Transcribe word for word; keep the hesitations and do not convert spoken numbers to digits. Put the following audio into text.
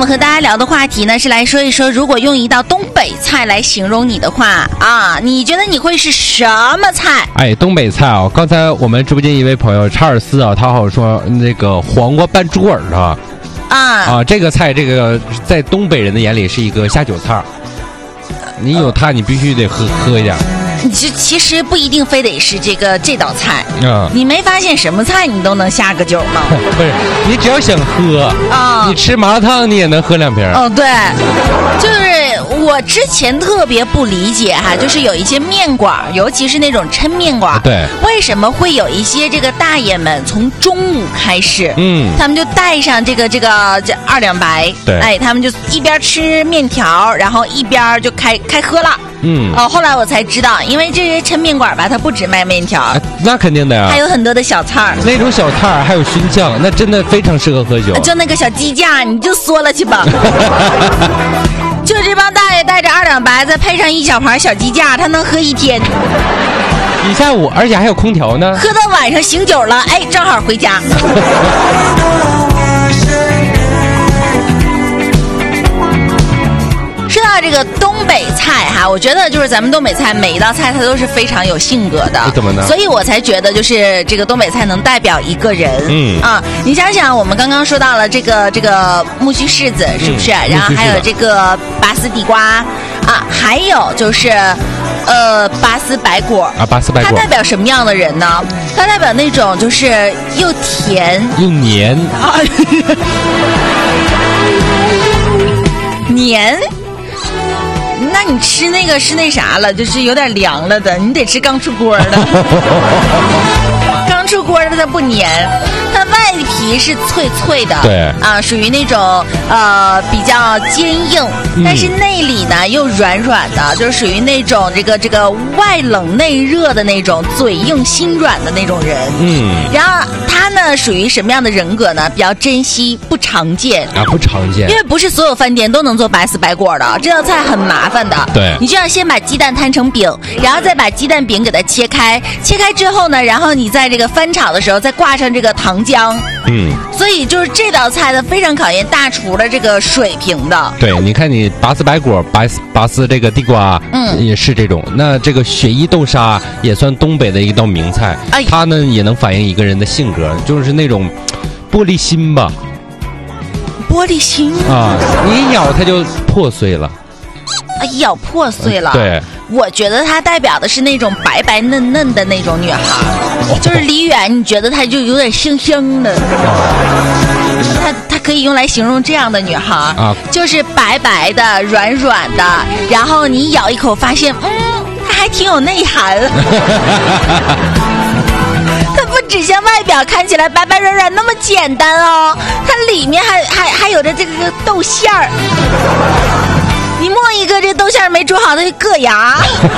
们和大家聊的话题呢，是来说一说，如果用一道东北菜来形容你的话啊，你觉得你会是什么菜？ 哎，东北菜啊，刚才我们直播间一位朋友查尔斯啊，他好像说那个黄瓜拌猪耳朵啊啊，这个菜这个在东北人的眼里是一个下酒菜，你有它你必须得喝喝一点。 其其实不一定非得是这个这道菜， 嗯， 你没发现什么菜你都能下个酒吗？ 不是，你只要想喝啊，你吃麻辣烫你也能喝两瓶。 哦，对，就是我之前特别不理解哈，就是有一些面馆，尤其是那种抻面馆， 对， 为什么会有一些这个大爷们从中午开始，嗯，他们就带上这个这个这二两白， 对， 哎，他们就一边吃面条，然后一边就开开喝了。嗯，哦，后来我才知道，因为这些抻面馆吧，它不只卖面条，啊、 那肯定的呀， 还有很多的小菜儿。 那种小菜儿还有熏酱，那真的非常适合喝酒。 就那个小鸡架，你就缩了去吧。就这帮大爷带着二两白，再配上一小盘小鸡架，他能喝一天。 一下午，而且还有空调呢。 喝到晚上醒酒了，哎，正好回家。说到这个东北菜哈，我觉得就是咱们东北菜每一道菜它都是非常有性格的， 怎么呢？ 所以我才觉得就是这个东北菜能代表一个人。嗯啊，你想想，我们刚刚说到了这个这个木须柿子，是不是？嗯、然后还有这个拔丝地瓜啊，还有就是呃拔丝白果啊，拔丝白果， 它代表什么样的人呢？它代表那种就是又甜又黏啊， 黏。那你吃那个是那啥了，就是有点凉了的，你得吃刚出锅的。刚出锅的它不黏，它外皮是脆脆的， 对啊，属于那种呃比较坚硬，但是内里呢又软软的，就是属于那种这个这个外冷内热的那种，嘴硬心软的那种人。嗯，然后他呢属于什么样的人格呢？比较珍惜，不常见啊，不常见， 因为不是所有饭店都能做白丝白果的，这道菜很麻烦的。 对， 你就要先把鸡蛋摊成饼，然后再把鸡蛋饼给它切开，切开之后呢，然后你在这个翻炒的时候再挂上这个糖浆。嗯，所以就是这道菜呢非常考验大厨的这个水平的。 对，你看你拔丝白果、拔丝拔丝这个地瓜，嗯，也是这种。那这个雪衣豆沙也算东北的一道名菜，哎，它呢也能反映一个人的性格，就是那种玻璃心吧。 玻璃心啊，你一咬它就破碎了。 哎，咬破碎了。 对， 我觉得它代表的是那种白白嫩嫩的那种女孩，哦、就是离远你觉得她就有点腥腥的。哦、它它可以用来形容这样的女孩啊，就是白白的、软软的，然后你咬一口发现，嗯，它还挺有内涵。它不只像外表看起来白白软软那么简单哦，它里面还还还有着这个豆馅儿。你摸一个这豆馅儿没煮好，它就硌牙。